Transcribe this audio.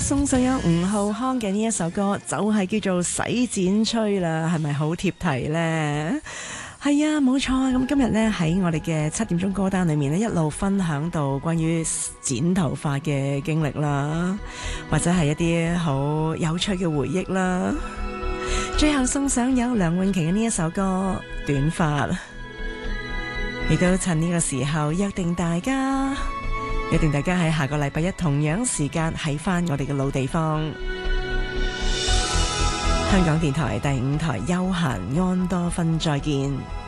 送上有吳浩康嘅呢一首歌，就係叫做洗剪吹啦，係咪好貼題呢？係啊，冇錯。咁今日呢，喺我哋嘅7點鐘歌單裏面呢，一路分享到關於剪頭髮嘅經歷啦，或者係一啲好有趣嘅回憶啦。最後送上有梁詠琪嘅呢一首歌《短髮》，亦都趁呢個時候約定大家喺下個禮拜一同樣時間喺返我哋嘅老地方，香港電台第5台休閒安多芬，再見。